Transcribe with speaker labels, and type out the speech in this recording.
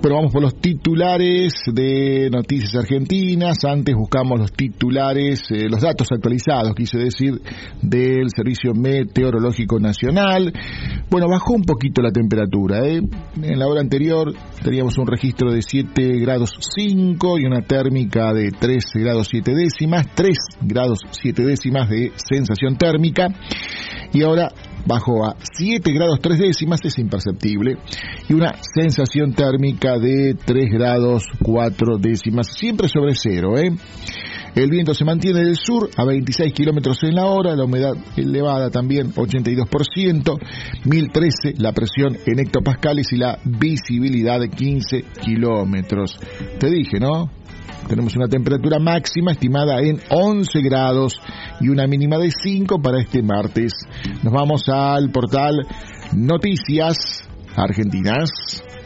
Speaker 1: Pero vamos por los titulares de Noticias Argentinas. Antes buscamos los titulares, los datos actualizados, quise decir, del Servicio Meteorológico Nacional. Bueno, bajó un poquito la temperatura, En la hora anterior teníamos un registro de 7 grados 5 y una térmica de 3 grados 7 décimas, 3 grados 7 décimas de sensación térmica. Y ahora bajó a 7 grados 3 décimas, es imperceptible, y una sensación térmica de 3 grados 4 décimas, siempre sobre cero, El viento se mantiene del sur a 26 kilómetros en la hora, la humedad elevada también 82%, 1013 la presión en hectopascales y la visibilidad de 15 kilómetros. Te dije, ¿no? Tenemos una temperatura máxima estimada en 11 grados y una mínima de 5 para este martes. Nos vamos al portal Noticias Argentinas.